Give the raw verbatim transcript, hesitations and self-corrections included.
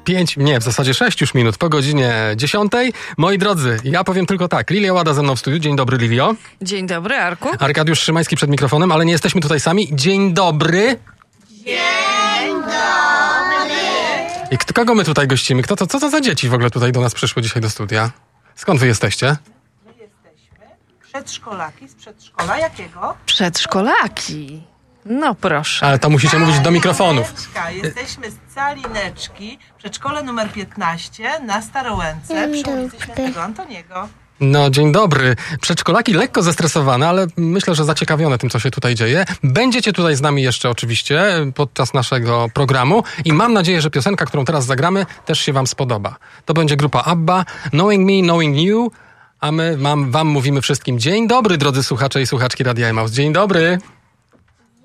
Pięć, nie, w zasadzie sześć już minut po godzinie dziesiątej. Moi drodzy, ja powiem tylko tak. Lilia Łada ze mną w studiu. Dzień dobry, Lilio. Dzień dobry, Arku. Arkadiusz Szymański przed mikrofonem, ale nie jesteśmy tutaj sami. Dzień dobry. Dzień dobry. I kto, kogo my tutaj gościmy? Kto to, co to za dzieci w ogóle tutaj do nas przyszły dzisiaj do studia? Skąd wy jesteście? My jesteśmy przedszkolaki z przedszkola jakiego? Przedszkolaki. No proszę. Ale to musicie mówić do mikrofonów. Calineczka. Jesteśmy z Calineczki, przedszkole numer piętnaście na Starołęce przy ulicy Świętego Antoniego. No, dzień dobry. Przedszkolaki lekko zestresowane, ale myślę, że zaciekawione tym, co się tutaj dzieje. Będziecie tutaj z nami jeszcze oczywiście podczas naszego programu i mam nadzieję, że piosenka, którą teraz zagramy, też się wam spodoba. To będzie grupa ABBA, Knowing Me, Knowing You, a my mam, wam mówimy wszystkim dzień dobry, drodzy słuchacze i słuchaczki Radia Emaus. Dzień dobry.